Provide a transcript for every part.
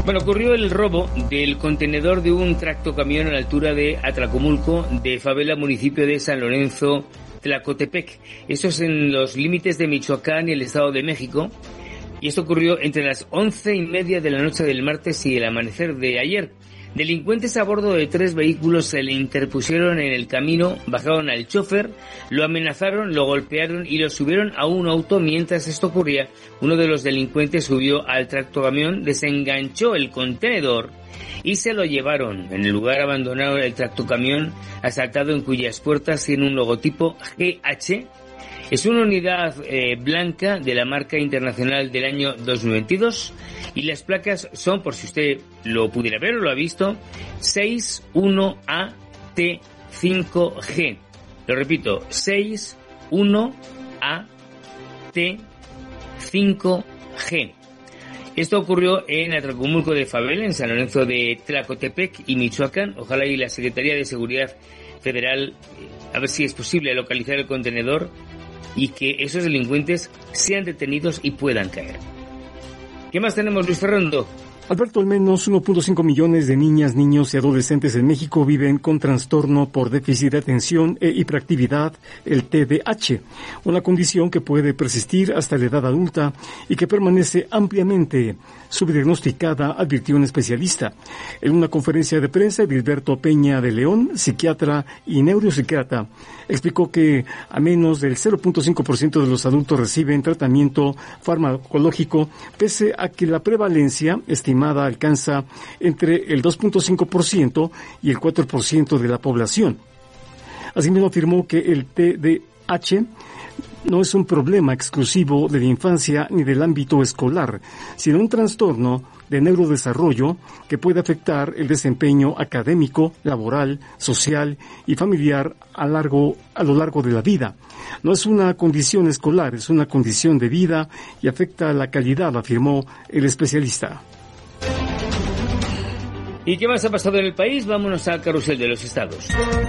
Bueno, ocurrió el robo del contenedor de un tractocamión a la altura de Atlacomulco, de Favela, municipio de San Lorenzo, Tlacotepec. Esto es en los límites de Michoacán y el Estado de México. Y esto ocurrió entre las 11:30 de la noche del martes y el amanecer de ayer. Delincuentes a bordo de 3 vehículos se le interpusieron en el camino, bajaron al chofer, lo amenazaron, lo golpearon y lo subieron a un auto. Mientras esto ocurría, uno de los delincuentes subió al tractocamión, desenganchó el contenedor y se lo llevaron. En el lugar abandonaron el tractocamión asaltado, en cuyas puertas tiene un logotipo GH. Es una unidad blanca de la marca internacional del año 2022 y las placas son, por si usted lo pudiera ver o lo ha visto, 61AT5G. Lo repito, 61AT5G. Esto ocurrió en Atlacomulco de Favela, en San Lorenzo de Tlacotepec y Michoacán. Ojalá y la Secretaría de Seguridad Federal, a ver si es posible localizar el contenedor y que esos delincuentes sean detenidos y puedan caer. ¿Qué más tenemos, Luis Fernando? Alberto, al menos 1.5 millones de niñas, niños y adolescentes en México viven con trastorno por déficit de atención e hiperactividad, el TDAH, una condición que puede persistir hasta la edad adulta y que permanece ampliamente subdiagnosticada, advirtió un especialista. En una conferencia de prensa, Edilberto Peña de León, psiquiatra y neuropsiquiatra, explicó que a menos del 0.5% de los adultos reciben tratamiento farmacológico, pese a que la prevalencia estimada alcanza entre el 2.5% y el 4% de la población. Asimismo, afirmó que el TDAH no es un problema exclusivo de la infancia ni del ámbito escolar, sino un trastorno de neurodesarrollo que puede afectar el desempeño académico, laboral, social y familiar a lo largo de la vida. No es una condición escolar, es una condición de vida y afecta la calidad, afirmó el especialista. ¿Y qué más ha pasado en el país? Vámonos al carrusel de los estados.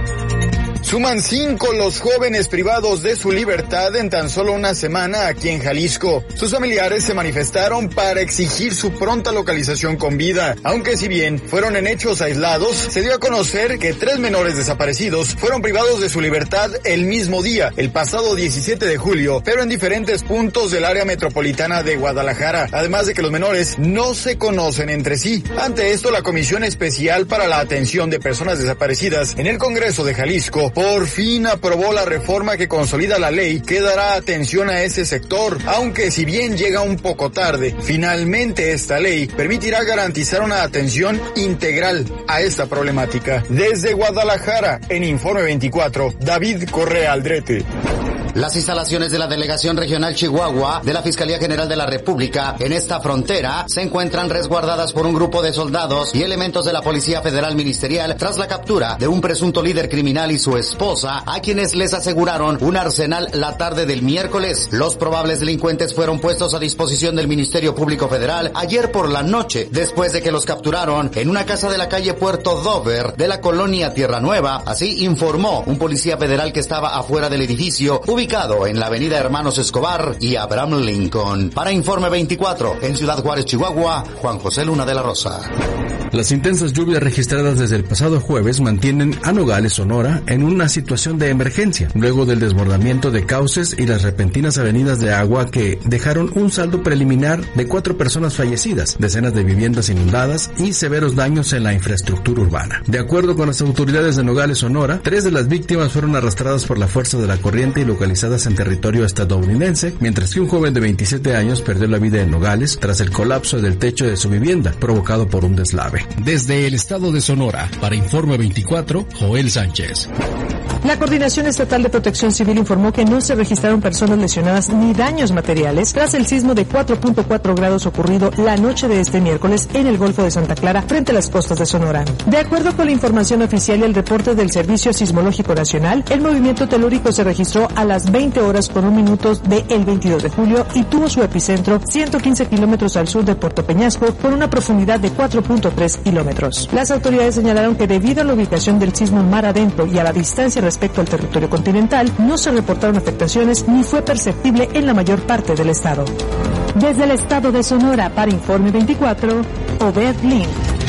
Suman 5 los jóvenes privados de su libertad en tan solo una semana aquí en Jalisco. Sus familiares se manifestaron para exigir su pronta localización con vida. Aunque si bien fueron en hechos aislados, se dio a conocer que 3 menores desaparecidos fueron privados de su libertad el mismo día, el pasado 17 de julio, pero en diferentes puntos del área metropolitana de Guadalajara. Además de que los menores no se conocen entre sí. Ante esto, la Comisión Especial para la Atención de Personas Desaparecidas en el Congreso de Jalisco por fin aprobó la reforma que consolida la ley que dará atención a ese sector, aunque si bien llega un poco tarde, finalmente esta ley permitirá garantizar una atención integral a esta problemática. Desde Guadalajara, en Informe 24, David Correa Aldrete. Las instalaciones de la Delegación Regional Chihuahua de la Fiscalía General de la República en esta frontera se encuentran resguardadas por un grupo de soldados y elementos de la Policía Federal Ministerial tras la captura de un presunto líder criminal y su esposa, a quienes les aseguraron un arsenal la tarde del miércoles. Los probables delincuentes fueron puestos a disposición del Ministerio Público Federal ayer por la noche, después de que los capturaron en una casa de la calle Puerto Dover de la colonia Tierra Nueva. Así informó un policía federal que estaba afuera del edificio, ubicado en la avenida Hermanos Escobar y Abraham Lincoln. Para Informe 24, en Ciudad Juárez, Chihuahua, Juan José Luna de la Rosa. Las intensas lluvias registradas desde el pasado jueves mantienen a Nogales, Sonora, en una situación de emergencia, luego del desbordamiento de cauces y las repentinas avenidas de agua que dejaron un saldo preliminar de 4 personas fallecidas, decenas de viviendas inundadas y severos daños en la infraestructura urbana. De acuerdo con las autoridades de Nogales, Sonora, 3 de las víctimas fueron arrastradas por la fuerza de la corriente y localizadas en territorio estadounidense, mientras que un joven de 27 años perdió la vida en Nogales tras el colapso del techo de su vivienda, provocado por un deslave. Desde el estado de Sonora, para Informe 24, Joel Sánchez. La Coordinación Estatal de Protección Civil informó que no se registraron personas lesionadas ni daños materiales tras el sismo de 4.4 grados ocurrido la noche de este miércoles en el Golfo de Santa Clara, frente a las costas de Sonora. De acuerdo con la información oficial y el reporte del Servicio Sismológico Nacional, el movimiento telúrico se registró a las 20 horas con 1 minuto del 22 de julio y tuvo su epicentro 115 kilómetros al sur de Puerto Peñasco, con una profundidad de 4.3 kilómetros. Las autoridades señalaron que debido a la ubicación del sismo mar adentro y a la distancia respecto al territorio continental, no se reportaron afectaciones ni fue perceptible en la mayor parte del estado. Desde el estado de Sonora para Informe 24, Obed Lin.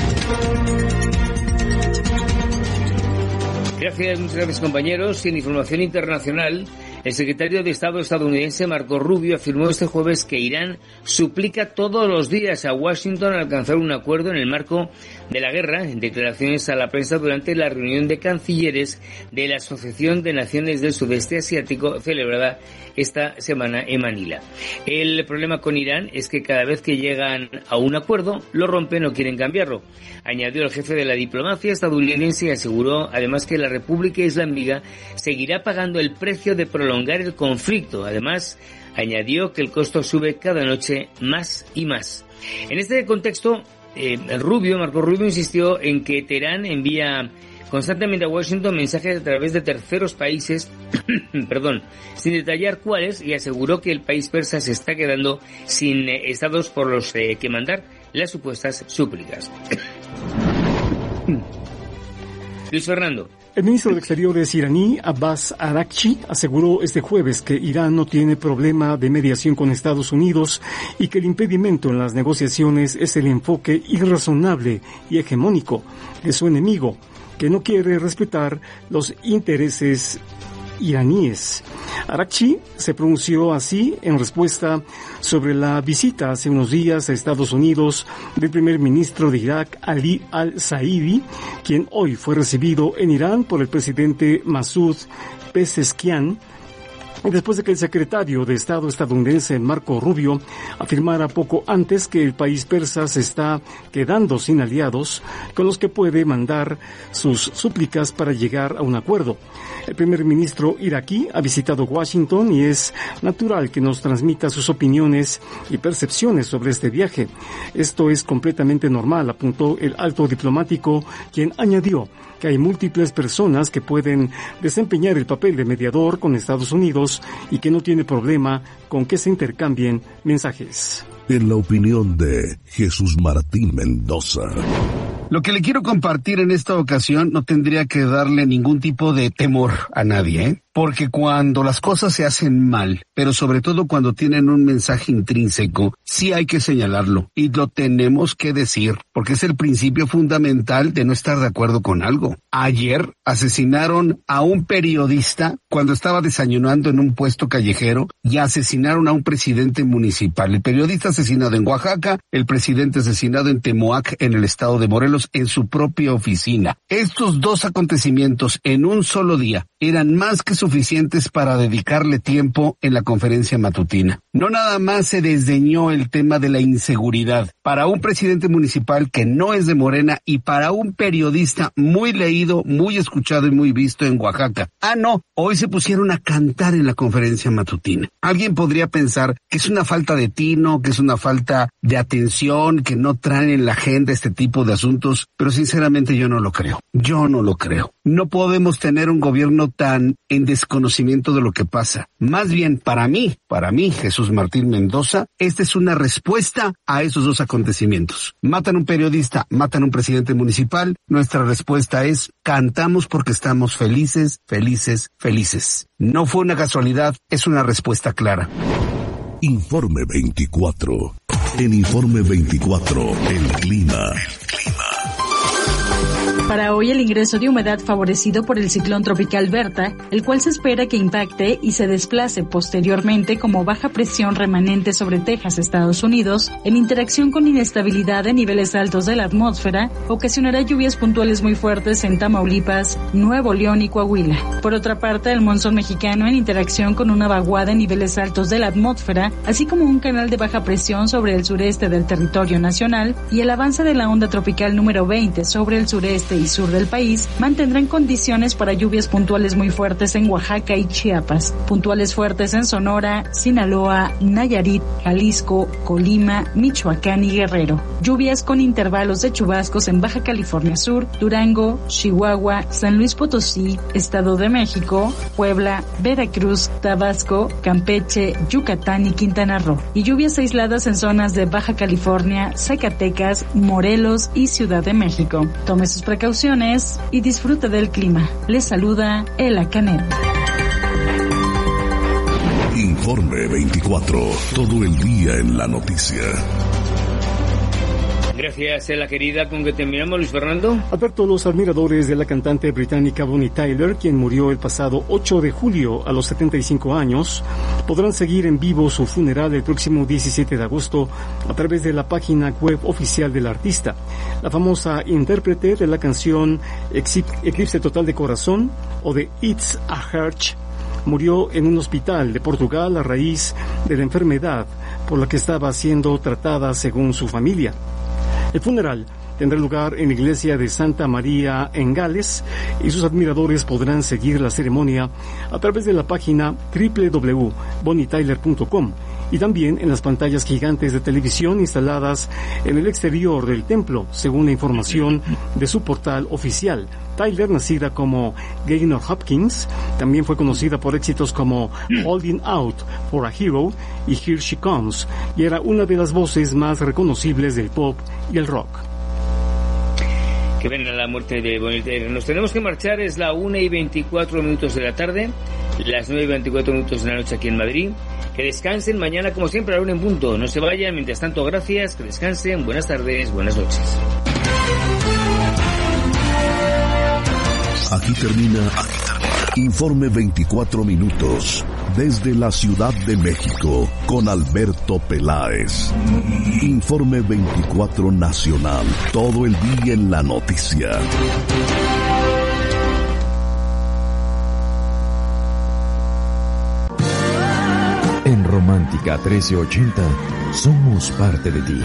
Muchas gracias compañeros. En información internacional, el secretario de Estado estadounidense Marco Rubio afirmó este jueves que Irán suplica todos los días a Washington alcanzar un acuerdo en el marco de la guerra, en declaraciones a la prensa durante la reunión de cancilleres de la Asociación de Naciones del Sudeste Asiático celebrada esta semana en Manila. El problema con Irán es que cada vez que llegan a un acuerdo, lo rompen o quieren cambiarlo, añadió el jefe de la diplomacia estadounidense y aseguró además que la República Islámica seguirá pagando el precio de prolongar el conflicto. Además, añadió que el costo sube cada noche más y más. En este contexto, Marco Rubio insistió en que Teherán envía constantemente a Washington mensajes a través de terceros países, sin detallar cuáles, y aseguró que el país persa se está quedando sin estados por los que mandar las supuestas súplicas. Luis Fernando. El ministro de Exteriores iraní, Abbas Araghchi, aseguró este jueves que Irán no tiene problema de mediación con Estados Unidos y que el impedimento en las negociaciones es el enfoque irrazonable y hegemónico de su enemigo, que no quiere respetar los intereses iraníes. Araghchi se pronunció así en respuesta sobre la visita hace unos días a Estados Unidos del primer ministro de Irak, Ali al-Zaidi, quien hoy fue recibido en Irán por el presidente Masoud Pezeshkian, después de que el secretario de Estado estadounidense Marco Rubio afirmara poco antes que el país persa se está quedando sin aliados con los que puede mandar sus súplicas para llegar a un acuerdo. El primer ministro iraquí ha visitado Washington y es natural que nos transmita sus opiniones y percepciones sobre este viaje. Esto es completamente normal, apuntó el alto diplomático, quien añadió que hay múltiples personas que pueden desempeñar el papel de mediador con Estados Unidos y que no tiene problema con que se intercambien mensajes. En la opinión de Jesús Martín Mendoza. Lo que le quiero compartir en esta ocasión no tendría que darle ningún tipo de temor a nadie, porque cuando las cosas se hacen mal, pero sobre todo cuando tienen un mensaje intrínseco, sí hay que señalarlo y lo tenemos que decir, porque es el principio fundamental de no estar de acuerdo con algo. Ayer asesinaron a un periodista cuando estaba desayunando en un puesto callejero y asesinaron a un presidente municipal. El periodista asesinado en Oaxaca, el presidente asesinado en Temoac, en el estado de Morelos, en su propia oficina. Estos dos acontecimientos en un solo día eran más que suficientes para dedicarle tiempo en la conferencia matutina. No nada más se desdeñó el tema de la inseguridad para un presidente municipal que no es de Morena y para un periodista muy leído, muy escuchado y muy visto en Oaxaca. No, hoy se pusieron a cantar en la conferencia matutina. Alguien podría pensar que es una falta de tino, que es una falta de atención, que no traen en la agenda este tipo de asuntos, pero sinceramente yo no lo creo. Yo no lo creo. No podemos tener un gobierno tan en desconocimiento de lo que pasa. Más bien, para mí, Jesús Martín Mendoza, esta es una respuesta a esos dos acontecimientos. Matan a un periodista, matan a un presidente municipal. Nuestra respuesta es: cantamos porque estamos felices, felices, felices. No fue una casualidad, es una respuesta clara. Informe 24. En Informe 24, el clima. Para hoy el ingreso de humedad favorecido por el ciclón tropical Berta, el cual se espera que impacte y se desplace posteriormente como baja presión remanente sobre Texas, Estados Unidos, en interacción con inestabilidad de niveles altos de la atmósfera, ocasionará lluvias puntuales muy fuertes en Tamaulipas, Nuevo León y Coahuila. Por otra parte, el monzón mexicano en interacción con una vaguada en niveles altos de la atmósfera, así como un canal de baja presión sobre el sureste del territorio nacional y el avance de la onda tropical número 20 sobre el sureste y sur del país, mantendrán condiciones para lluvias puntuales muy fuertes en Oaxaca y Chiapas, puntuales fuertes en Sonora, Sinaloa, Nayarit, Jalisco, Colima, Michoacán y Guerrero. Lluvias con intervalos de chubascos en Baja California Sur, Durango, Chihuahua, San Luis Potosí, Estado de México, Puebla, Veracruz, Tabasco, Campeche, Yucatán y Quintana Roo. Y lluvias aisladas en zonas de Baja California, Zacatecas, Morelos y Ciudad de México. Tome sus precauciones y disfrute del clima. Les saluda Ela Canet. Informe 24. Todo el día en la noticia. Gracias, la querida. ¿Con que terminamos, Luis Fernando? Alberto, los admiradores de la cantante británica Bonnie Tyler, quien murió el pasado 8 de julio a los 75 años, podrán seguir en vivo su funeral el próximo 17 de agosto a través de la página web oficial del artista. La famosa intérprete de la canción Eclipse Total de Corazón o de It's a Heart murió en un hospital de Portugal a raíz de la enfermedad por la que estaba siendo tratada según su familia. El funeral tendrá lugar en la iglesia de Santa María en Gales y sus admiradores podrán seguir la ceremonia a través de la página www.bonnietyler.com y también en las pantallas gigantes de televisión instaladas en el exterior del templo, según la información de su portal oficial. Tyler, nacida como Gaynor Hopkins, también fue conocida por éxitos como Holding Out for a Hero y Here She Comes, y era una de las voces más reconocibles del pop y el rock. Que venga la muerte de Bonnie Tyler. Nos tenemos que marchar, es la 1:24 de la tarde, las 9:24 de la noche aquí en Madrid. Que descansen mañana, como siempre, a la 1 en punto. No se vayan, mientras tanto, gracias, que descansen, buenas tardes, buenas noches. Aquí termina Informe 24 minutos desde la Ciudad de México con Alberto Peláez. Informe 24 nacional, todo el día en la noticia. En Romántica 1380 somos parte de ti.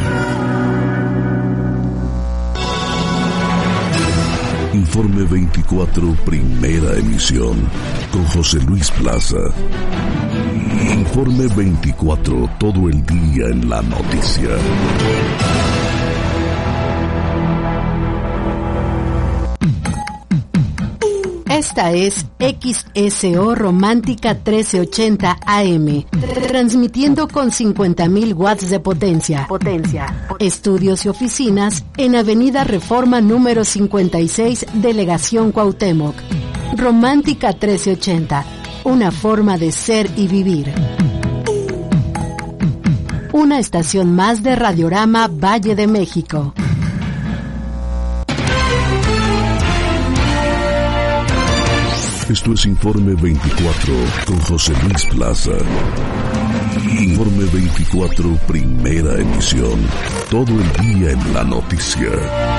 Informe 24, primera emisión, con José Luis Plaza. Informe 24, todo el día en la noticia. Esta es XSO Romántica 1380 AM, transmitiendo con 50.000 watts de potencia. Estudios y oficinas en Avenida Reforma número 56, Delegación Cuauhtémoc. Romántica 1380, una forma de ser y vivir. Una estación más de Radiorama Valle de México. Esto es Informe 24 con José Luis Plaza. Informe 24, primera emisión. Todo el día en la noticia.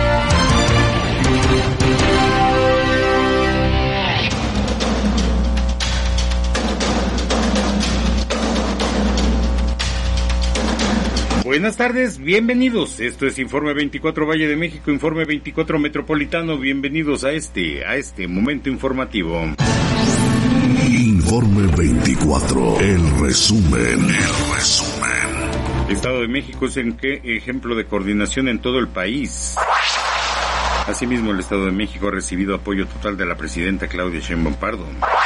Buenas tardes, bienvenidos. Esto es Informe 24 Valle de México, Informe 24 Metropolitano. Bienvenidos a este momento informativo. Informe 24, el resumen. El Estado de México es ejemplo de coordinación en todo el país. Asimismo, el Estado de México ha recibido apoyo total de la presidenta Claudia Sheinbaum Pardo.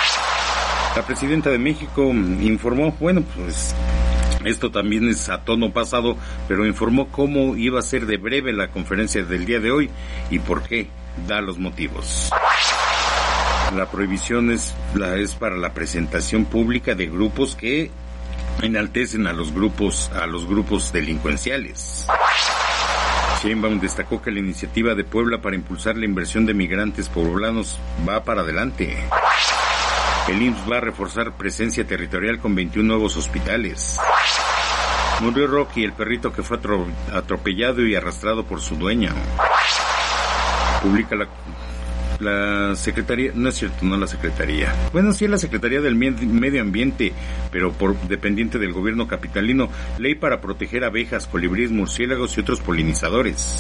La presidenta de México informó, esto también es a tono pasado, pero informó cómo iba a ser de breve la conferencia del día de hoy y por qué. Da los motivos. La prohibición es para la presentación pública de grupos que enaltecen a los grupos delincuenciales. Sheinbaum destacó que la iniciativa de Puebla para impulsar la inversión de migrantes poblanos va para adelante. El IMSS va a reforzar presencia territorial con 21 nuevos hospitales. Murió Rocky, el perrito que fue atropellado y arrastrado por su dueño. Publica la Secretaría, no es cierto, no la Secretaría. Bueno, sí es la Secretaría del Medio Ambiente, pero dependiente del gobierno capitalino, ley para proteger abejas, colibríes, murciélagos y otros polinizadores.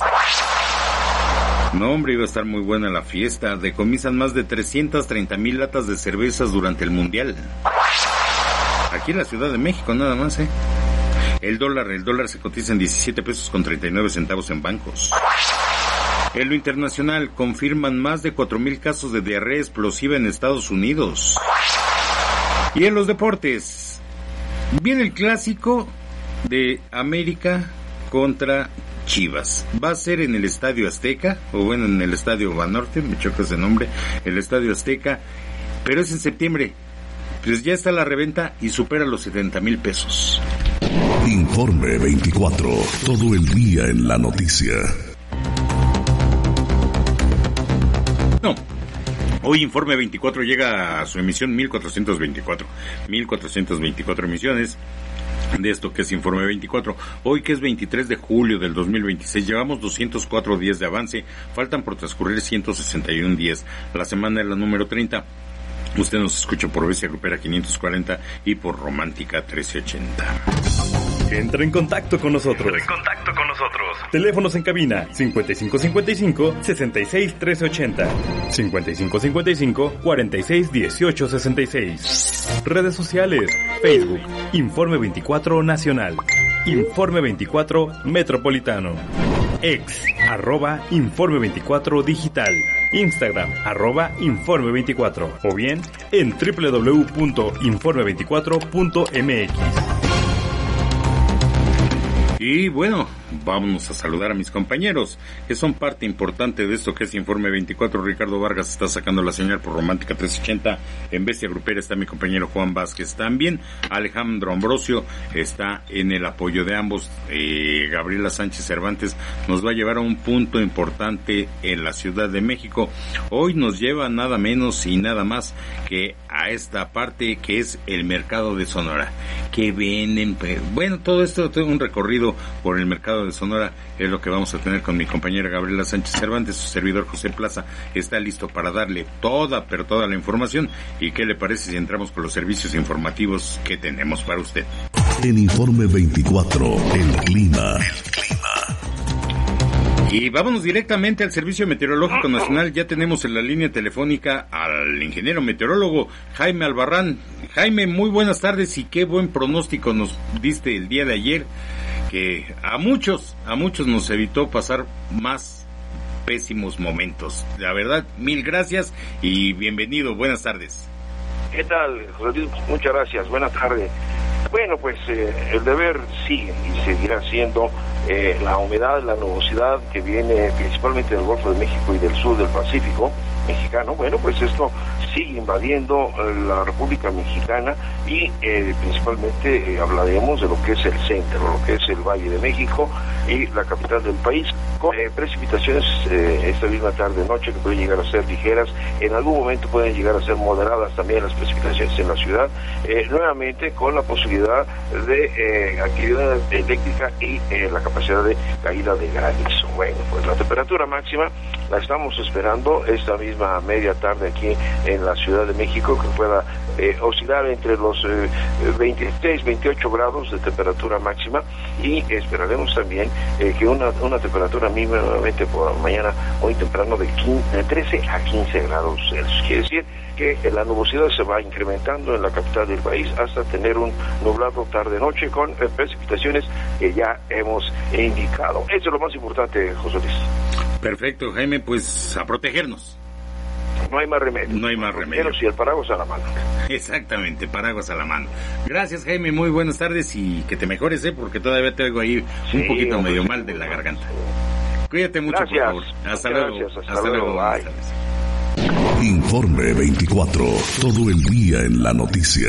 No, hombre, iba a estar muy buena la fiesta. Decomisan más de 330,000 latas de cervezas durante el Mundial. Aquí en la Ciudad de México, nada más, El dólar se cotiza en 17 pesos con 39 centavos en bancos. En lo internacional, confirman más de 4,000 casos de diarrea explosiva en Estados Unidos. Y en los deportes, viene el clásico de América contra Chivas. Va a ser en el Estadio Azteca, en el Estadio Banorte, me choca ese nombre, el Estadio Azteca, pero es en septiembre. pues ya está a la reventa y supera los 70,000 pesos. Informe 24, todo el día en la noticia. No. Hoy Informe 24 llega a su emisión 1424. 1424 emisiones de esto que es Informe 24. Hoy que es 23 de julio del 2026, llevamos 204 días de avance, faltan por transcurrir 161 días. La semana es la número 30. Usted nos escucha por Bestia Grupera 540 y por Romántica 1380. Entra en contacto con nosotros. Teléfonos en cabina 5555-661380, 5555-461866. Redes sociales, Facebook, Informe 24 Nacional, Informe 24 Metropolitano, Ex, @Informe 24 Digital, Instagram, @Informe24, o bien en www.informe24.mx. Y bueno, vámonos a saludar a mis compañeros, que son parte importante de esto que es Informe 24. Ricardo Vargas está sacando la señal por Romántica 380. En Bestia Grupera está mi compañero Juan Vázquez. También Alejandro Ambrosio está en el apoyo de ambos. Gabriela Sánchez Cervantes nos va a llevar a un punto importante en la Ciudad de México. Hoy nos lleva nada menos y nada más que a esta parte que es el mercado de Sonora. Que venden, bueno, todo esto, todo un recorrido por el mercado de Sonora es lo que vamos a tener con mi compañera Gabriela Sánchez Cervantes. Su servidor José Plaza está listo para darle toda la información. ¿Y qué le parece si entramos con los servicios informativos que tenemos para usted? En Informe 24, el clima. Y vámonos directamente al Servicio Meteorológico Nacional. Ya tenemos en la línea telefónica al ingeniero meteorólogo Jaime Albarrán. Jaime, muy buenas tardes y qué buen pronóstico nos diste el día de ayer, que a muchos nos evitó pasar más pésimos momentos. La verdad, mil gracias y bienvenido. Buenas tardes. ¿Qué tal, José Luis? Muchas gracias. Buenas tardes. Bueno, pues el deber sigue y seguirá siendo la humedad, la nubosidad que viene principalmente del Golfo de México y del sur del Pacífico mexicano. Bueno, pues esto sigue invadiendo la República Mexicana y principalmente hablaremos de lo que es el centro, lo que es el Valle de México y la capital del país, con precipitaciones esta misma tarde-noche que pueden llegar a ser ligeras, en algún momento pueden llegar a ser moderadas también las precipitaciones en la ciudad, nuevamente con la posibilidad de actividad eléctrica y la capacidad de caída de granizo. Bueno, pues la temperatura máxima la estamos esperando esta misma media tarde aquí en la Ciudad de México, que pueda oscilar entre los 26, 28 grados de temperatura máxima, y esperaremos también que una temperatura mínima nuevamente por mañana, hoy temprano, de 13 a 15 grados Celsius. Quiere decir que la nubosidad se va incrementando en la capital del país hasta tener un nublado tarde-noche con precipitaciones que ya hemos indicado. Eso es lo más importante, José Luis. Perfecto, Jaime, pues a protegernos. No hay más remedio. No hay más remedio. Pero si el paraguas a la mano. Exactamente, paraguas a la mano. Gracias, Jaime, muy buenas tardes y que te mejores, porque todavía te oigo ahí un poquito medio mal de la garganta. Cuídate mucho, gracias. Por favor. Hasta luego. Hasta luego. Bye. Informe 24, todo el día en la noticia.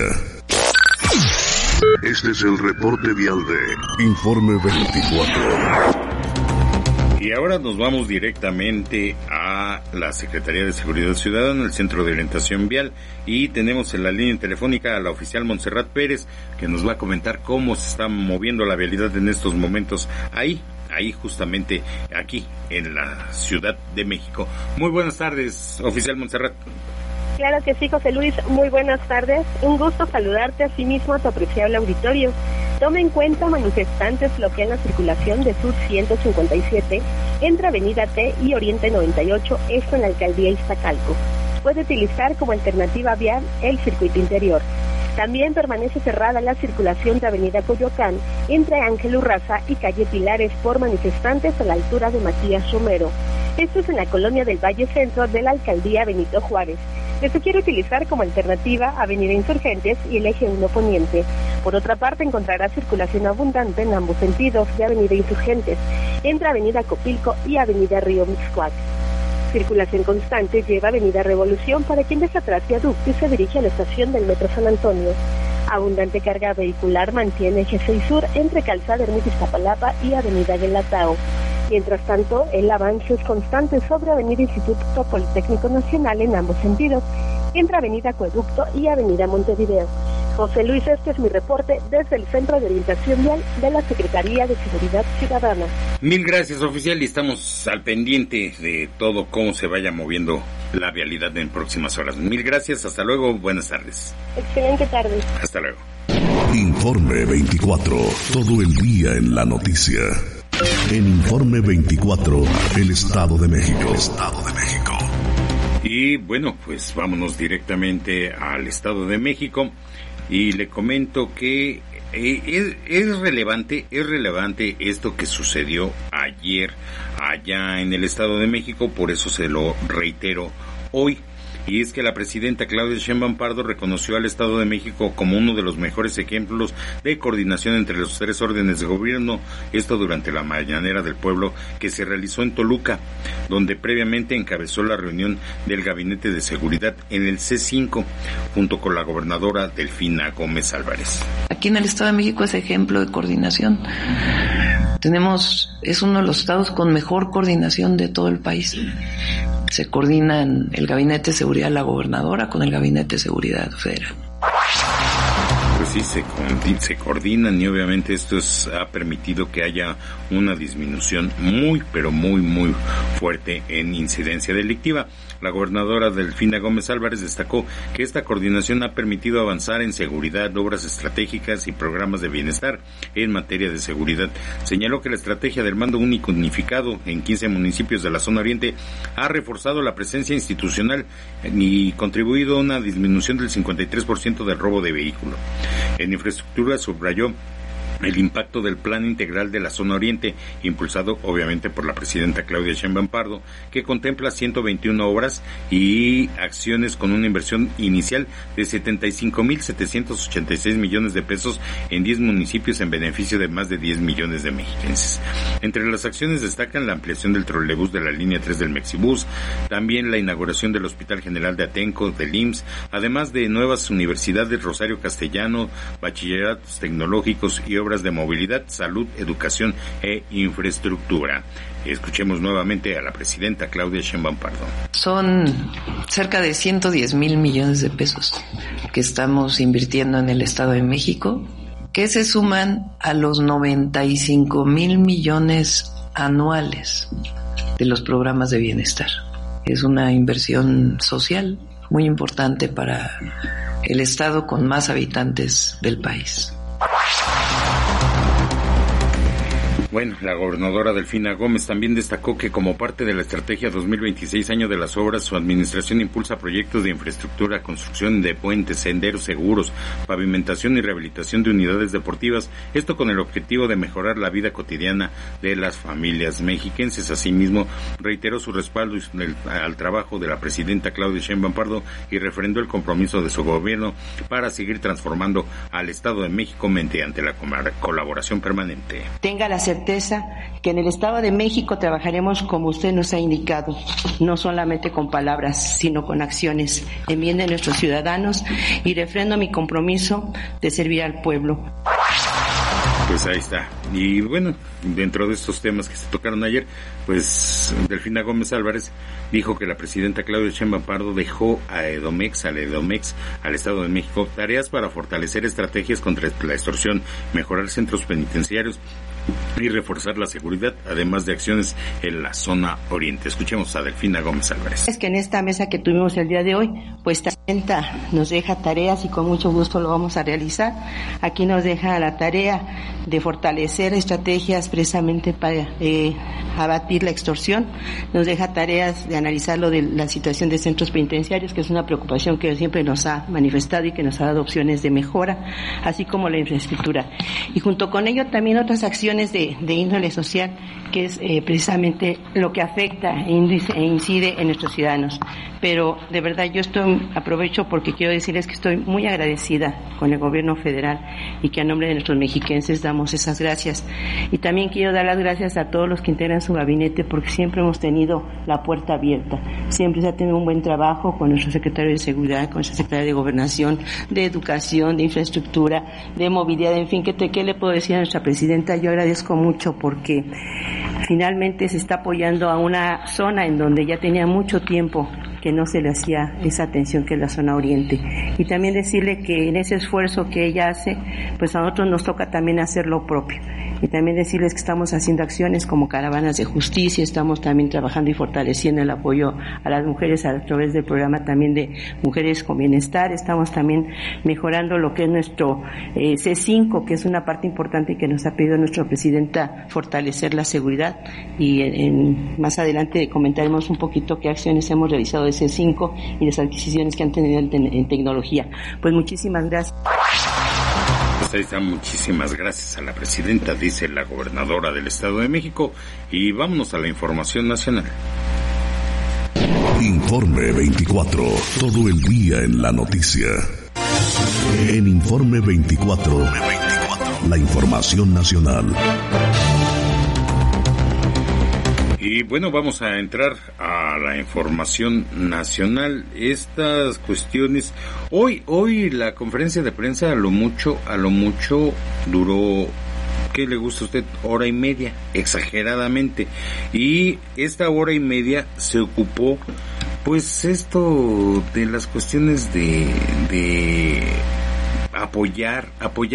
Este es el reporte vial de Informe 24. Y ahora nos vamos directamente a la Secretaría de Seguridad Ciudadana, el Centro de Orientación Vial, y tenemos en la línea telefónica a la oficial Montserrat Pérez, que nos va a comentar cómo se está moviendo la vialidad en estos momentos ahí justamente aquí en la Ciudad de México. Muy buenas tardes, oficial Montserrat. Claro que sí, José Luis, muy buenas tardes. Un gusto saludarte, asimismo a tu apreciable auditorio. Toma en cuenta, manifestantes bloquean la circulación de Sur 157 entre Avenida T y Oriente 98, esto en la Alcaldía Iztacalco. Puede utilizar como alternativa vial el circuito interior. También permanece cerrada la circulación de Avenida Coyoacán entre Ángel Urraza y Calle Pilares por manifestantes a la altura de Matías Romero. Esto es en la colonia del Valle Centro de la Alcaldía Benito Juárez. Se sugiere utilizar como alternativa Avenida Insurgentes y el Eje 1 Poniente. Por otra parte, encontrará circulación abundante en ambos sentidos de Avenida Insurgentes, entre Avenida Copilco y Avenida Río Mixcoac. Circulación constante lleva Avenida Revolución para quien deja atrás viaducto y se dirige a la estación del Metro San Antonio. Abundante carga vehicular mantiene Eje 6 Sur entre Calzada Ermita Iztapalapa y Avenida Guelatao. Mientras tanto, el avance es constante sobre Avenida Instituto Politécnico Nacional en ambos sentidos, entre Avenida Acueducto y Avenida Montevideo. José Luis, este es mi reporte desde el Centro de Orientación Vial de la Secretaría de Seguridad Ciudadana. Mil gracias, oficial, y estamos al pendiente de todo cómo se vaya moviendo la vialidad en próximas horas. Mil gracias, hasta luego, buenas tardes. Excelente tarde. Hasta luego. Informe 24, todo el día en la noticia. En Informe 24, el Estado de México. Y bueno, pues vámonos directamente al Estado de México y le comento que es relevante esto que sucedió ayer allá en el Estado de México, por eso se lo reitero hoy. Y es que la presidenta Claudia Sheinbaum Pardo reconoció al Estado de México como uno de los mejores ejemplos de coordinación entre los tres órdenes de gobierno, esto durante la Mañanera del Pueblo que se realizó en Toluca, donde previamente encabezó la reunión del Gabinete de Seguridad en el C5, junto con la gobernadora Delfina Gómez Álvarez. Aquí en el Estado de México es ejemplo de coordinación. Es uno de los estados con mejor coordinación de todo el país. Se coordinan el Gabinete de Seguridad de la gobernadora con el Gabinete de Seguridad Federal. Pues sí, se coordinan y obviamente esto ha permitido que haya una disminución muy fuerte en incidencia delictiva. La gobernadora Delfina Gómez Álvarez destacó que esta coordinación ha permitido avanzar en seguridad, obras estratégicas y programas de bienestar en materia de seguridad. Señaló que la estrategia del mando único unificado en 15 municipios de la zona oriente ha reforzado la presencia institucional y contribuido a una disminución del 53% del robo de vehículo. En infraestructura subrayó el impacto del Plan Integral de la Zona Oriente, impulsado obviamente por la presidenta Claudia Sheinbaum Pardo, que contempla 121 obras y acciones con una inversión inicial de 75,786 millones de pesos en 10 municipios en beneficio de más de 10 millones de mexiquenses. Entre las acciones destacan la ampliación del trolebús de la línea 3 del Mexibús, también la inauguración del Hospital General de Atenco, del IMSS, además de nuevas universidades Rosario Castellano, bachilleratos tecnológicos y obras de movilidad, salud, educación e infraestructura. Escuchemos nuevamente a la presidenta Claudia Sheinbaum Pardo. Son cerca de 110,000 millones de pesos que estamos invirtiendo en el Estado de México, que se suman a los 95,000 millones anuales de los programas de bienestar. Es una inversión social muy importante para el estado con más habitantes del país. Bueno, la gobernadora Delfina Gómez también destacó que como parte de la estrategia 2026 Año de las Obras, su administración impulsa proyectos de infraestructura, construcción de puentes, senderos seguros, pavimentación y rehabilitación de unidades deportivas, esto con el objetivo de mejorar la vida cotidiana de las familias mexiquenses. Asimismo, reiteró su respaldo al trabajo de la presidenta Claudia Sheinbaum Pardo y refrendó el compromiso de su gobierno para seguir transformando al Estado de México mediante la colaboración permanente. Tenga la certeza que en el Estado de México trabajaremos como usted nos ha indicado, no solamente con palabras, sino con acciones, en bien de nuestros ciudadanos, y refrendo mi compromiso de servir al pueblo. Pues ahí está. Y bueno, dentro de estos temas que se tocaron ayer, pues Delfina Gómez Álvarez dijo que la presidenta Claudia Sheinbaum Pardo dejó al Edomex, al Estado de México, tareas para fortalecer estrategias contra la extorsión, mejorar centros penitenciarios y reforzar la seguridad, además de acciones en la zona oriente. Escuchemos a Delfina Gómez Álvarez. Es que en esta mesa que tuvimos el día de hoy, pues nos deja tareas y con mucho gusto lo vamos a realizar. Aquí nos deja la tarea de fortalecer estrategias precisamente para abatir la extorsión. Nos deja tareas de analizar lo de la situación de centros penitenciarios, que es una preocupación que siempre nos ha manifestado y que nos ha dado opciones de mejora, así como la infraestructura. Y junto con ello también otras acciones de índole social, que es precisamente lo que afecta e incide en nuestros ciudadanos. Pero de verdad yo aprovecho porque quiero decirles que estoy muy agradecida con el gobierno federal y que a nombre de nuestros mexiquenses damos esas gracias. Y también quiero dar las gracias a todos los que integran su gabinete, porque siempre hemos tenido la puerta abierta. Siempre se ha tenido un buen trabajo con nuestro secretario de Seguridad, con nuestra secretaria de Gobernación, de Educación, de Infraestructura, de Movilidad, en fin, ¿qué le puedo decir a nuestra presidenta? Yo agradezco mucho porque finalmente se está apoyando a una zona en donde ya tenía mucho tiempo que no se le hacía esa atención, que es la zona oriente. Y también decirle que en ese esfuerzo que ella hace, pues a nosotros nos toca también hacer lo propio. Y también decirles que estamos haciendo acciones como caravanas de justicia, estamos también trabajando y fortaleciendo el apoyo a las mujeres a través del programa también de Mujeres con Bienestar, estamos también mejorando lo que es nuestro C5, que es una parte importante que nos ha pedido nuestra presidenta, fortalecer la seguridad, y más adelante comentaremos un poquito qué acciones hemos realizado de C5 y las adquisiciones que han tenido en tecnología. Pues muchísimas gracias. Pues ahí está, muchísimas gracias a la presidenta, dice la gobernadora del Estado de México, y vámonos a la información nacional. Informe 24, todo el día en la noticia. En Informe 24, la información nacional. Y bueno, vamos a entrar a la información nacional. Estas cuestiones, hoy la conferencia de prensa a lo mucho duró, ¿qué le gusta a usted? Hora y media, exageradamente. Y esta hora y media se ocupó, pues, esto de las cuestiones de apoyar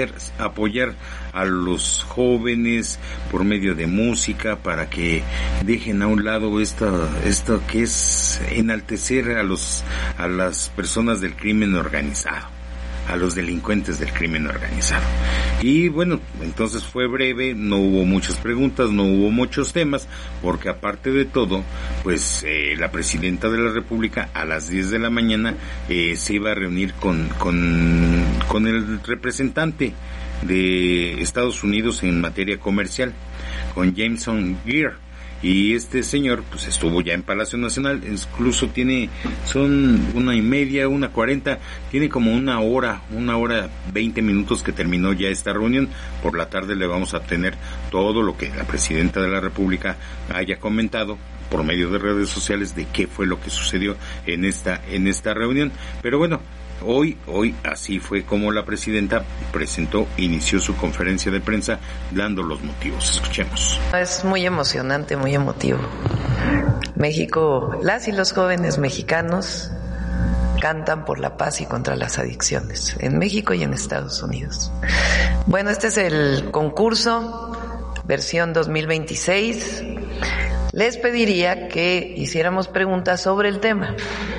a los jóvenes por medio de música, para que dejen a un lado esto que es enaltecer a las personas del crimen organizado, a los delincuentes del crimen organizado. Y bueno, entonces fue breve, no hubo muchas preguntas, no hubo muchos temas, porque aparte de todo, pues la presidenta de la República a las 10 de la mañana se iba a reunir con el representante de Estados Unidos en materia comercial, con Jameson Greer. Y este señor pues estuvo ya en Palacio Nacional, incluso son 1:30, 1:40, tiene como una hora 20 minutos que terminó ya esta reunión. Por la tarde le vamos a tener todo lo que la presidenta de la República haya comentado por medio de redes sociales de qué fue lo que sucedió en esta reunión. Pero bueno, Hoy así fue como la presidenta inició su conferencia de prensa dando los motivos. Escuchemos. Es muy emocionante, muy emotivo. México, las y los jóvenes mexicanos cantan por la paz y contra las adicciones, en México y en Estados Unidos. Bueno, este es el concurso, versión 2026. Les pediría que hiciéramos preguntas sobre el tema.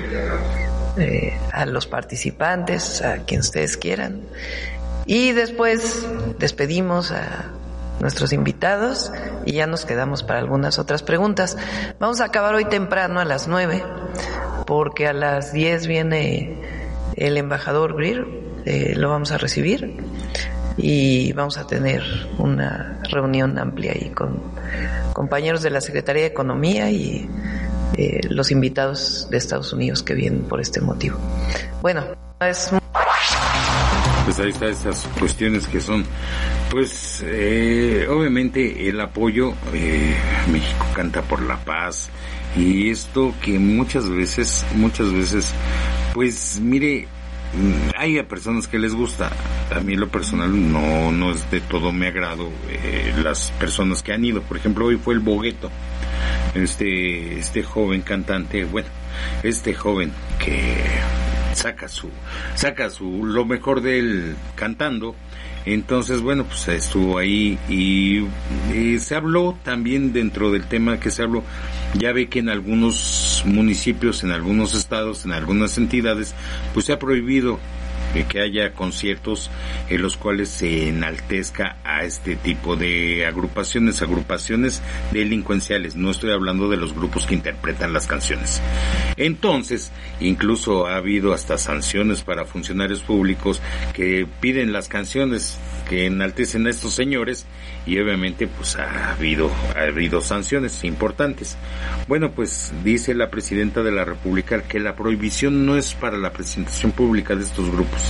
A los participantes, a quien ustedes quieran, y después despedimos a nuestros invitados y ya nos quedamos para algunas otras preguntas. Vamos a acabar hoy temprano a las 9, porque a las 10 viene el embajador Greer, lo vamos a recibir y vamos a tener una reunión amplia ahí con compañeros de la Secretaría de Economía y los invitados de Estados Unidos que vienen por este motivo. Bueno, pues ahí está, esas cuestiones que son, pues obviamente el apoyo. México canta por la paz, y esto que muchas veces, pues mire, hay a personas que les gusta. A mí en lo personal no es de todo mi agrado las personas que han ido. Por ejemplo, hoy fue el Bogueto, este joven cantante, este joven que saca lo mejor de él cantando. Entonces, bueno, pues estuvo ahí y se habló también dentro del tema que se habló. Ya ve que en algunos municipios, en algunos estados, en algunas entidades, pues se ha prohibido que haya conciertos en los cuales se enaltezca a este tipo de agrupaciones delincuenciales. No estoy hablando de los grupos que interpretan las canciones. Entonces, incluso ha habido hasta sanciones para funcionarios públicos que piden las canciones que enaltecen a estos señores, y obviamente pues ha habido sanciones importantes. Bueno, pues dice la presidenta de la República que la prohibición no es para la presentación pública de estos grupos,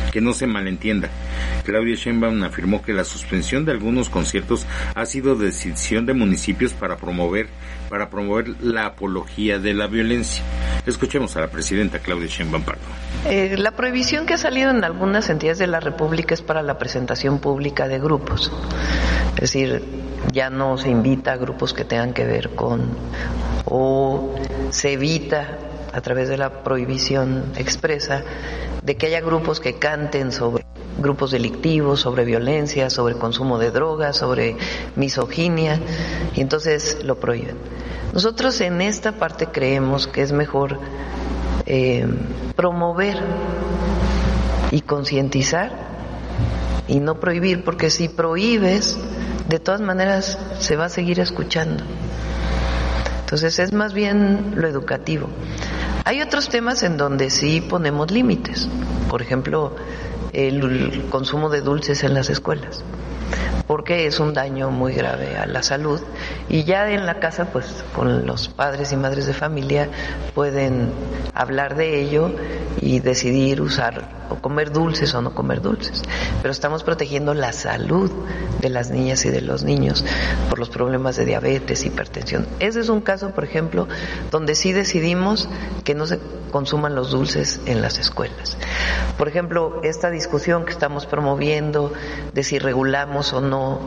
Que no se malentienda. Claudia Sheinbaum afirmó que la suspensión de algunos conciertos ha sido decisión de municipios para promover la apología de la violencia. Escuchemos a la presidenta Claudia Sheinbaum Pardo. La prohibición que ha salido en algunas entidades de la República es para la presentación pública de grupos. Es decir, ya no se invita a grupos que tengan que ver con, o se evita a través de la prohibición expresa de que haya grupos que canten sobre grupos delictivos, sobre violencia, sobre consumo de drogas, sobre misoginia, y entonces lo prohíben. Nosotros en esta parte creemos que es mejor promover y concientizar y no prohibir, porque si prohíbes, de todas maneras se va a seguir escuchando. Entonces es más bien lo educativo. Hay otros temas en donde sí ponemos límites, por ejemplo, el consumo de dulces en las escuelas, porque es un daño muy grave a la salud, y ya en la casa, pues con los padres y madres de familia pueden hablar de ello y decidir usar o comer dulces o no comer dulces, pero estamos protegiendo la salud de las niñas y de los niños por los problemas de diabetes, hipertensión. Ese es un caso, por ejemplo, donde sí decidimos que no se consuman los dulces en las escuelas. Por ejemplo, esta discusión que estamos promoviendo de si regulamos o no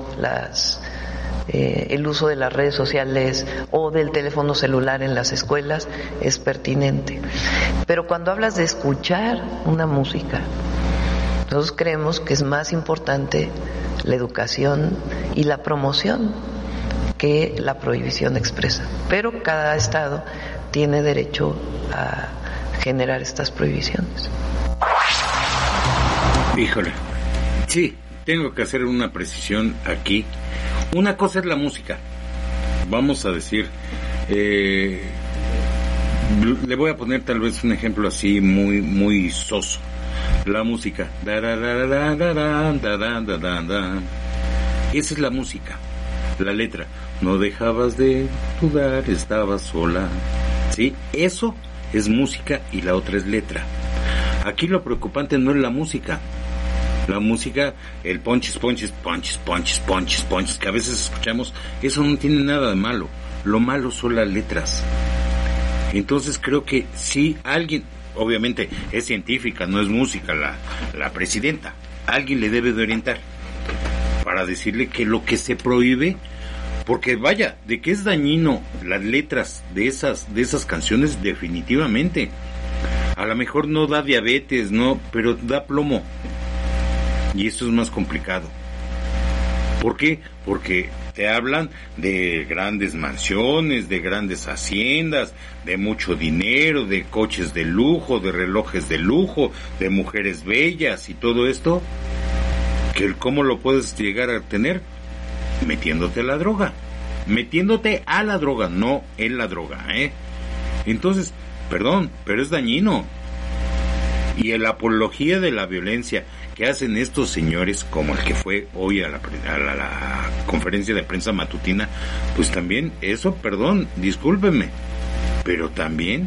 el uso de las redes sociales o del teléfono celular en las escuelas es pertinente. Pero cuando hablas de escuchar una música, nosotros creemos que es más importante la educación y la promoción que la prohibición expresa. Pero cada estado tiene derecho a generar estas prohibiciones. Híjole, sí, tengo que hacer una precisión aquí. Una cosa es la música, vamos a decir, le voy a poner tal vez un ejemplo así muy soso. La música, esa es la música. La letra, no dejabas de dudar, estabas sola. ¿Sí? Eso es música y la otra es letra. Aquí lo preocupante no es la música. La música, el ponches, que a veces escuchamos, eso no tiene nada de malo. Lo malo son las letras. Entonces creo que si alguien, obviamente es científica, no es música la presidenta, alguien le debe de orientar para decirle que lo que se prohíbe, porque vaya, de que es dañino las letras de esas canciones, definitivamente. A lo mejor no da diabetes, no, pero da plomo. Y esto es más complicado. ¿Por qué? Porque te hablan de grandes mansiones, de grandes haciendas, de mucho dinero, de coches de lujo, de relojes de lujo, de mujeres bellas y todo esto. ¿Cómo lo puedes llegar a tener? Metiéndote a la droga. Metiéndote a la droga, no en la droga, Entonces, perdón, pero es dañino. Y la apología de la violencia que hacen estos señores, como el que fue hoy a la conferencia de prensa matutina, pues también eso, perdón, discúlpenme, pero también,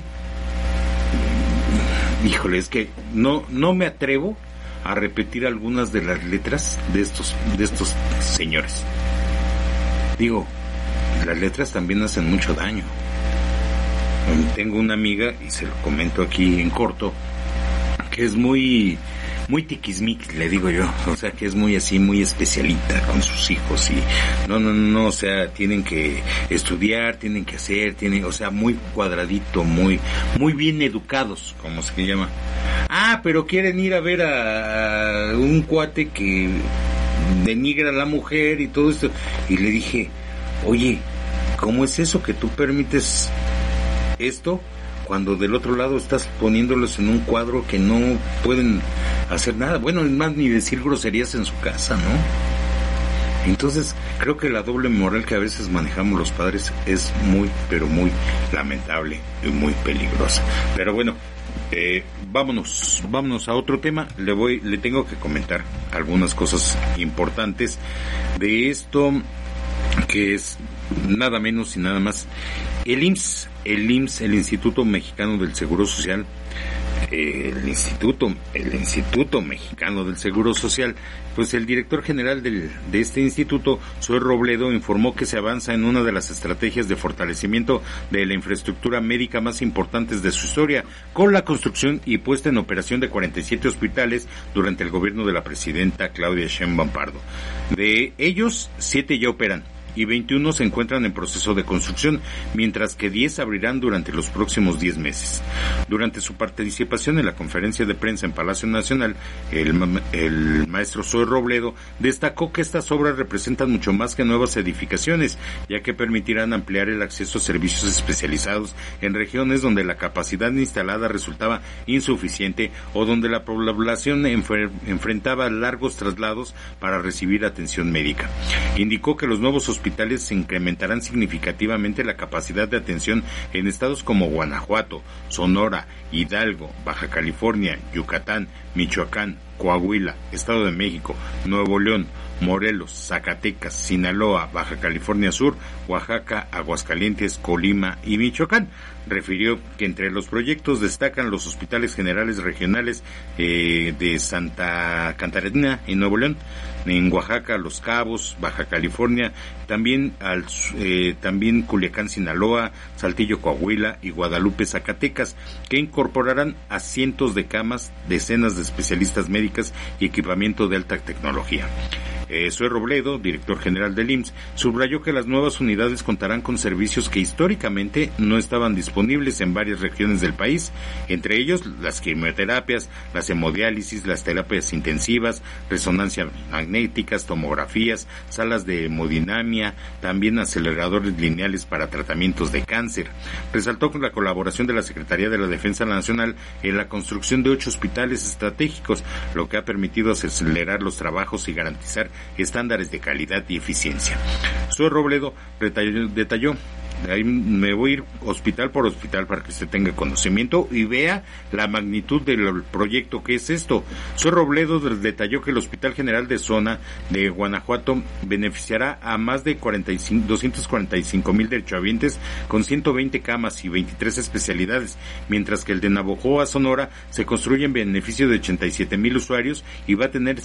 híjole, es que no me atrevo a repetir algunas de las letras de estos señores. Digo, las letras también hacen mucho daño. Tengo una amiga, y se lo comento aquí en corto, que es muy tiquismiquis, le digo yo, o sea, que es muy así, muy especialita con sus hijos, y no, o sea, tienen que estudiar, tienen que hacer, o sea, muy cuadradito, muy bien educados, como se llama. Pero quieren ir a ver a un cuate que denigra a la mujer y todo esto, y le dije, oye, ¿cómo es eso que tú permites esto cuando del otro lado estás poniéndolos en un cuadro que no pueden hacer nada? Bueno, es más, ni decir groserías en su casa, ¿no? Entonces, creo que la doble moral que a veces manejamos los padres es muy, pero muy lamentable y muy peligrosa. Pero bueno, vámonos a otro tema. Le tengo que comentar algunas cosas importantes de esto, que es nada menos y nada más el IMSS, el Instituto Mexicano del Seguro Social, el Instituto Mexicano del Seguro Social, pues el director general de este instituto, Zoe Robledo, informó que se avanza en una de las estrategias de fortalecimiento de la infraestructura médica más importantes de su historia, con la construcción y puesta en operación de 47 hospitales durante el gobierno de la presidenta Claudia Sheinbaum Pardo. De ellos, 7 ya operan y 21 se encuentran en proceso de construcción, mientras que 10 abrirán durante los próximos 10 meses. Durante su participación en la conferencia de prensa en Palacio Nacional, el maestro Zoe Robledo destacó que estas obras representan mucho más que nuevas edificaciones, ya que permitirán ampliar el acceso a servicios especializados en regiones donde la capacidad instalada resultaba insuficiente o donde la población enfrentaba largos traslados para recibir atención médica. Indicó que los nuevos hospitales incrementarán significativamente la capacidad de atención en estados como Guanajuato, Sonora, Hidalgo, Baja California, Yucatán, Michoacán, Coahuila, Estado de México, Nuevo León, Morelos, Zacatecas, Sinaloa, Baja California Sur, Oaxaca, Aguascalientes, Colima y Michoacán. Refirió que entre los proyectos destacan los hospitales generales regionales de Santa Catarina en Nuevo León, en Oaxaca, Los Cabos, Baja California, también Culiacán, Sinaloa, Saltillo, Coahuila y Guadalupe, Zacatecas, que incorporarán a cientos de camas, decenas de especialistas médicas y equipamiento de alta tecnología. Zoe Robledo, director general del IMSS, subrayó que las nuevas unidades contarán con servicios que históricamente no estaban disponibles en varias regiones del país, entre ellos las quimioterapias, las hemodiálisis, las terapias intensivas, resonancias magnéticas, tomografías, salas de hemodinamia, también aceleradores lineales para tratamientos de cáncer. Resaltó con la colaboración de la Secretaría de la Defensa Nacional en la construcción de 8 hospitales estratégicos, lo que ha permitido acelerar los trabajos y garantizar estándares de calidad y eficiencia. Zoe Robledo detalló, ahí me voy a ir hospital por hospital para que usted tenga conocimiento y vea la magnitud del proyecto que es esto. Zoe Robledo detalló que el Hospital General de Zona de Guanajuato beneficiará a más de 245,000 derechohabientes con 120 camas y 23 especialidades, mientras que el de Navojoa, Sonora, se construye en beneficio de 87,000 usuarios y va a tener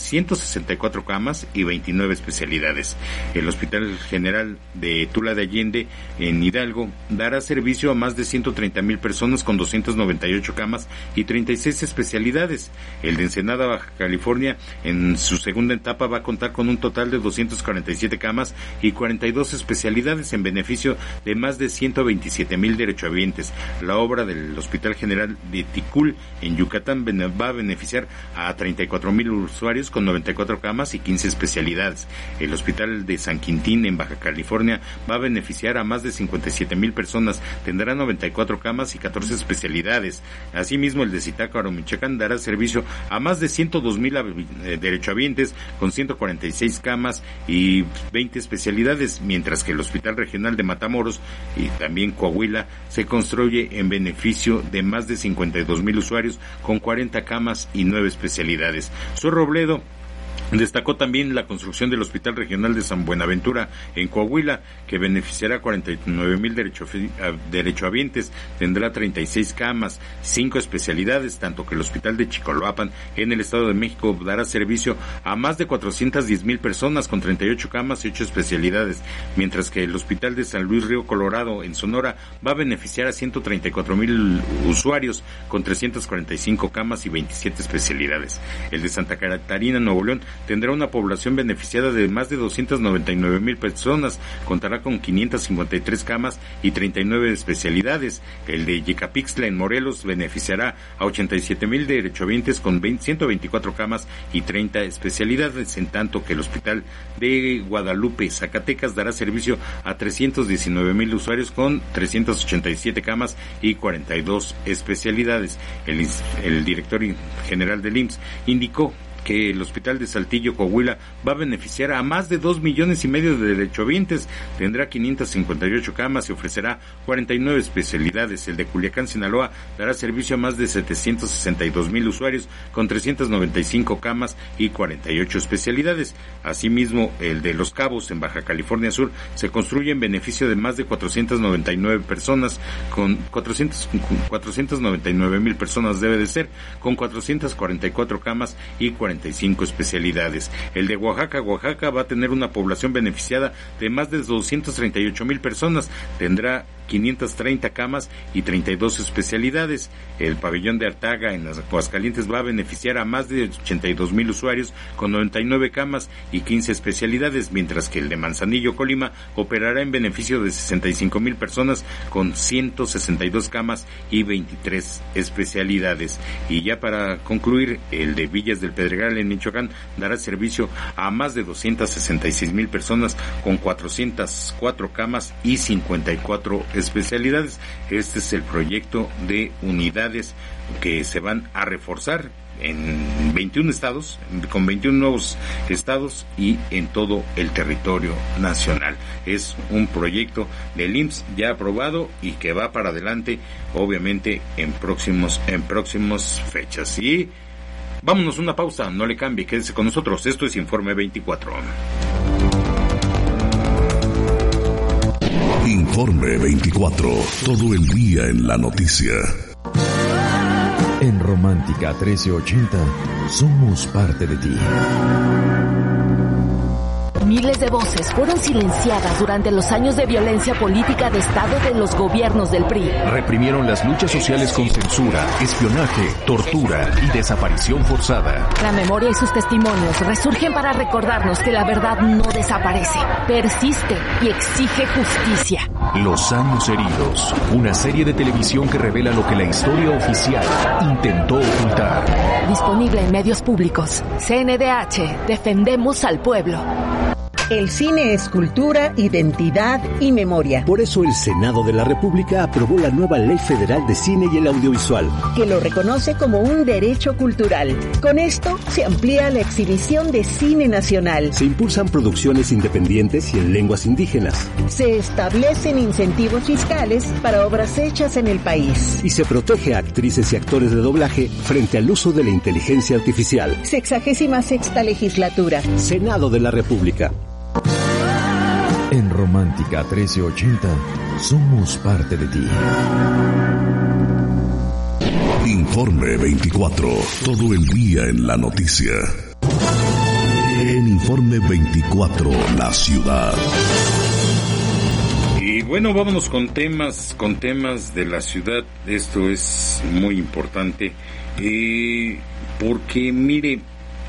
164 camas y 29 especialidades. El Hospital General de Tula de Allende, en Hidalgo, dará servicio a más de 130,000 personas con 298 camas y 36 especialidades. El de Ensenada, Baja California, en su segunda etapa va a contar con un total de 247 camas y 42 especialidades en beneficio de más de 127,000 derechohabientes. La obra del Hospital General de Ticul, en Yucatán, va a beneficiar a 34,000 usuarios con 94 camas y 15 especialidades. El Hospital de San Quintín, en Baja California, va a beneficiar a más de 57,000 personas, tendrá 94 camas y 14 especialidades. Asimismo, el de Zitácuaro, Michoacán, dará servicio a más de 102,000 derechohabientes con 146 camas y 20 especialidades, mientras que el Hospital Regional de Matamoros y también Coahuila se construye en beneficio de más de 52,000 usuarios con 40 camas y 9 especialidades. Zoe Robledo destacó también la construcción del Hospital Regional de San Buenaventura en Coahuila, que beneficiará a 49,000 derechohabientes, tendrá 36 camas, 5 especialidades, tanto que el Hospital de Chicoloapan en el Estado de México dará servicio a más de 410,000 personas con 38 camas y 8 especialidades, mientras que el Hospital de San Luis Río Colorado en Sonora va a beneficiar a 134,000 usuarios con 345 camas y 27 especialidades. El de Santa Catarina, Nuevo León, tendrá una población beneficiada de más de 299,000 personas, contará con 553 camas y 39 especialidades. El de Yecapixtla en Morelos beneficiará a 87,000 derechohabientes con 124 camas y 30 especialidades, en tanto que el Hospital de Guadalupe, Zacatecas, dará servicio a 319,000 usuarios con 387 camas y 42 especialidades. El director general del IMSS indicó que el Hospital de Saltillo, Coahuila, va a beneficiar a más de 2,5 millones de derechohabientes. Tendrá 558 camas y ofrecerá 49 especialidades. El de Culiacán, Sinaloa, dará servicio a más de 762,000 usuarios con 395 camas y 48 especialidades. Asimismo, el de Los Cabos, en Baja California Sur, se construye en beneficio de más de 499 personas, con 499,000 personas debe de ser, con 444 camas y 45 especialidades. El de Oaxaca va a tener una población beneficiada de más de 238,000 personas, tendrá 530 camas y 32 especialidades. El pabellón de Artaga, en Aguascalientes, va a beneficiar a más de 82,000 usuarios con 99 camas y 15 especialidades, mientras que el de Manzanillo, Colima, operará en beneficio de 65,000 personas con 162 camas y 23 especialidades. Y ya para concluir, el de Villas del Pedregal, en Michoacán, dará servicio a más de 266,000 personas con 404 camas y 54 especialidades. Este es el proyecto de unidades que se van a reforzar en 21 estados, con 21 nuevos estados y en todo el territorio nacional. Es un proyecto del IMSS ya aprobado y que va para adelante, obviamente, en próximas fechas. Y vámonos a una pausa, no le cambie, quédese con nosotros. Esto es Informe 24. Informe 24, todo el día en la noticia. En Romántica 1380, somos parte de ti. Miles de voces fueron silenciadas durante los años de violencia política de Estado de los gobiernos del PRI. Reprimieron las luchas sociales con censura, espionaje, tortura y desaparición forzada. La memoria y sus testimonios resurgen para recordarnos que la verdad no desaparece, persiste y exige justicia. Los años heridos, una serie de televisión que revela lo que la historia oficial intentó ocultar. Disponible en medios públicos. CNDH, defendemos al pueblo. El cine es cultura, identidad y memoria. Por eso el Senado de la República aprobó la nueva Ley Federal de Cine y el Audiovisual, que lo reconoce como un derecho cultural. Con esto se amplía la exhibición de cine nacional. Se impulsan producciones independientes y en lenguas indígenas. Se establecen incentivos fiscales para obras hechas en el país. Y se protege a actrices y actores de doblaje frente al uso de la inteligencia artificial. 66ª legislatura. Senado de la República. En Romántica 1380, somos parte de ti. Informe 24, todo el día en la noticia. En Informe 24, la ciudad. Y bueno, vámonos con temas de la ciudad. Esto es muy importante, porque mire,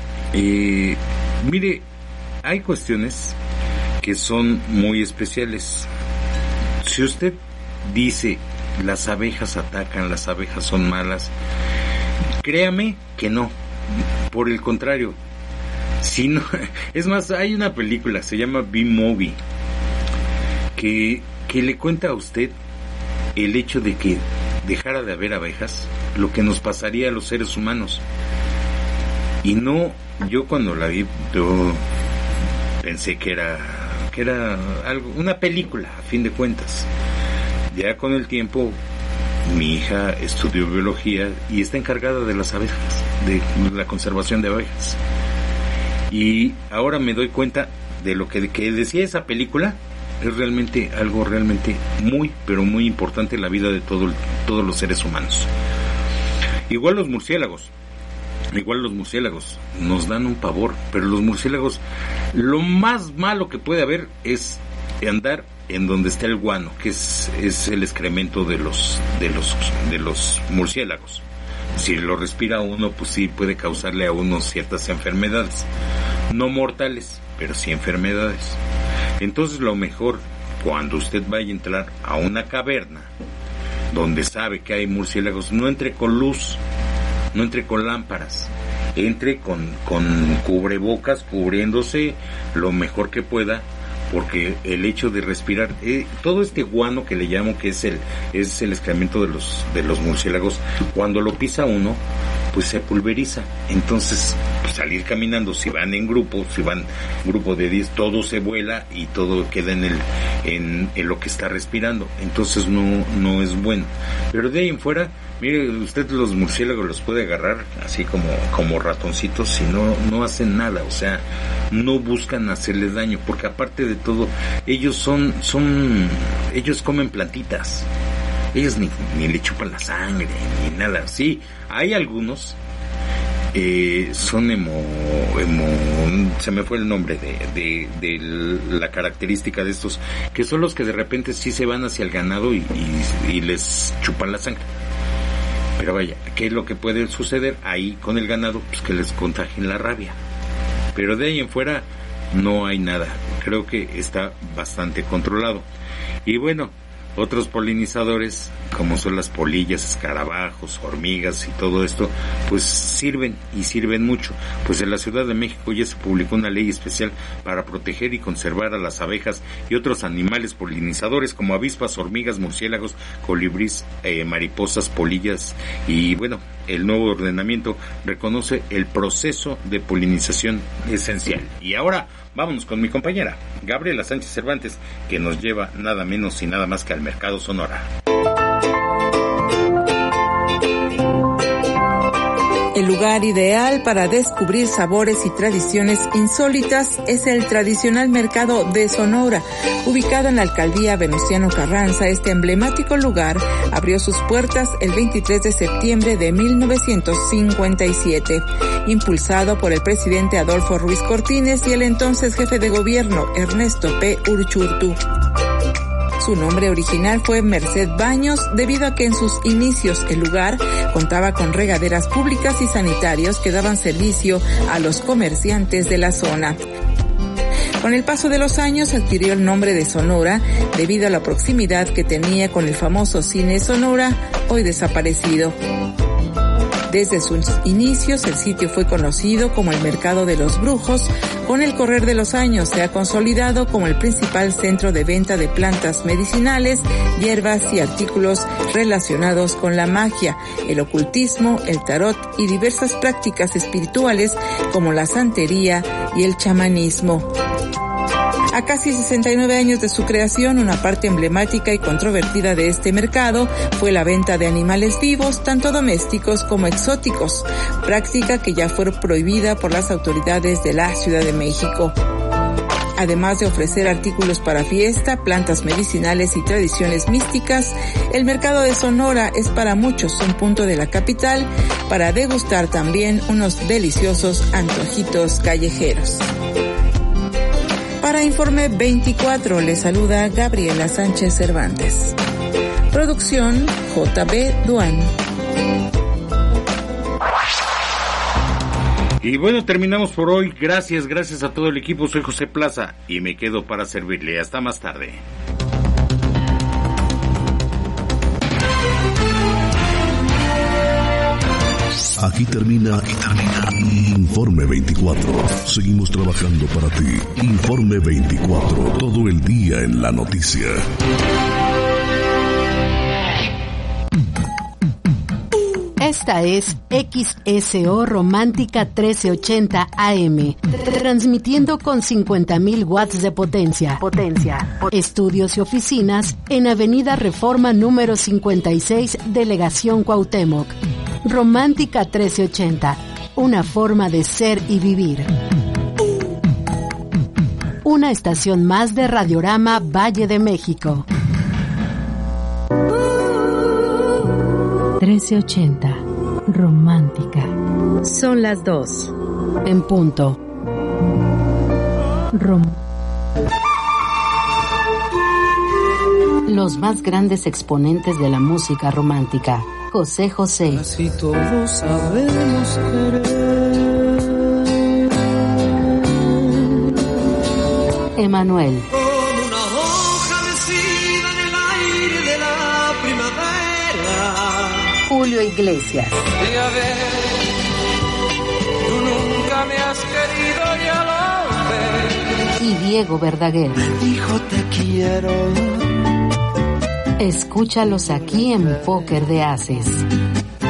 hay cuestiones que son muy especiales. Si usted dice las abejas atacan, las abejas son malas, créame que no. Por el contrario, si no, es más, hay una película, se llama B-Movie, que le cuenta a usted el hecho de que dejara de haber abejas, lo que nos pasaría a los seres humanos. Y no, yo cuando la vi, yo pensé que era algo, una película, a fin de cuentas. Ya con el tiempo, mi hija estudió biología y está encargada de las abejas, de la conservación de abejas. Y ahora me doy cuenta de lo que decía esa película. Es realmente algo realmente muy, pero muy importante en la vida de todos los seres humanos. Igual los murciélagos nos dan un pavor, pero los murciélagos, lo más malo que puede haber es andar en donde está el guano, que es el excremento de los murciélagos. Si lo respira uno, pues sí puede causarle a uno ciertas enfermedades, no mortales, pero sí enfermedades. Entonces, lo mejor, cuando usted vaya a entrar a una caverna donde sabe que hay murciélagos, no entre con luz, no entre con lámparas, entre con cubrebocas, cubriéndose lo mejor que pueda, porque el hecho de respirar, todo este guano que le llamo, que es el excremento de los murciélagos, cuando lo pisa uno, pues se pulveriza. Entonces, pues, salir caminando, si van en grupo, grupo de 10, todo se vuela y todo queda en lo que está respirando. Entonces no es bueno. Pero de ahí en fuera, mire, usted los murciélagos los puede agarrar así como ratoncitos y no hacen nada, o sea, no buscan hacerle daño, porque aparte de todo, ellos ellos comen plantitas. Ellos ni le chupan la sangre, ni nada. Sí, hay algunos, son se me fue el nombre de la característica de estos, que son los que de repente sí se van hacia el ganado y les chupan la sangre. Pero vaya, ¿qué es lo que puede suceder ahí con el ganado? Pues que les contagien la rabia. Pero de ahí en fuera no hay nada. Creo que está bastante controlado. Y bueno, otros polinizadores, como son las polillas, escarabajos, hormigas y todo esto, pues sirven mucho. Pues en la Ciudad de México ya se publicó una ley especial para proteger y conservar a las abejas y otros animales polinizadores como avispas, hormigas, murciélagos, colibríes, mariposas, polillas. Y bueno, el nuevo ordenamiento reconoce el proceso de polinización esencial. Y ahora vámonos con mi compañera Gabriela Sánchez Cervantes, que nos lleva nada menos y nada más que al Mercado Sonora. El lugar ideal para descubrir sabores y tradiciones insólitas es el tradicional mercado de Sonora. Ubicado en la alcaldía Venustiano Carranza, este emblemático lugar abrió sus puertas el 23 de septiembre de 1957, impulsado por el presidente Adolfo Ruiz Cortines y el entonces jefe de gobierno Ernesto P. Uruchurtu. Su nombre original fue Merced Baños, debido a que en sus inicios el lugar contaba con regaderas públicas y sanitarios que daban servicio a los comerciantes de la zona. Con el paso de los años adquirió el nombre de Sonora debido a la proximidad que tenía con el famoso cine Sonora, hoy desaparecido. Desde sus inicios, el sitio fue conocido como el Mercado de los Brujos. Con el correr de los años se ha consolidado como el principal centro de venta de plantas medicinales, hierbas y artículos relacionados con la magia, el ocultismo, el tarot y diversas prácticas espirituales como la santería y el chamanismo. A casi 69 años de su creación, una parte emblemática y controvertida de este mercado fue la venta de animales vivos, tanto domésticos como exóticos, práctica que ya fue prohibida por las autoridades de la Ciudad de México. Además de ofrecer artículos para fiesta, plantas medicinales y tradiciones místicas, el mercado de Sonora es para muchos un punto de la capital para degustar también unos deliciosos antojitos callejeros. Para Informe 24 le saluda Gabriela Sánchez Cervantes. Producción JB Duan. Y bueno, terminamos por hoy. Gracias a todo el equipo. Soy José Plaza y me quedo para servirle. Hasta más tarde. Aquí termina Informe 24. Seguimos trabajando para ti. Informe 24. Todo el día en la noticia. Esta es XSO Romántica 1380 AM, transmitiendo con 50,000 watts de potencia. Estudios y oficinas en Avenida Reforma número 56, Delegación Cuauhtémoc. Romántica 1380, una forma de ser y vivir. Una estación más de Radiorama Valle de México. 1380, romántica. Son las 2. En punto. Los más grandes exponentes de la música romántica. José José. Así todos sabemos querer. Emanuel. Como una hoja nacida en el aire de la primavera. Julio Iglesias. Ve a ver, tú nunca me has querido, ya lo ves. y Diego Verdaguer. Dijo te quiero. Escúchalos aquí en Póker de Ases.